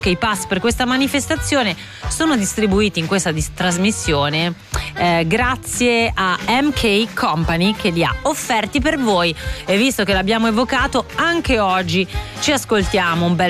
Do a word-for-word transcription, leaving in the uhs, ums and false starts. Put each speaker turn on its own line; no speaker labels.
che i pass per questa manifestazione sono distribuiti in questa dis- trasmissione eh, grazie a M K Company, che li ha offerti per voi, e visto che l'abbiamo evocato anche oggi ci ascoltiamo un bel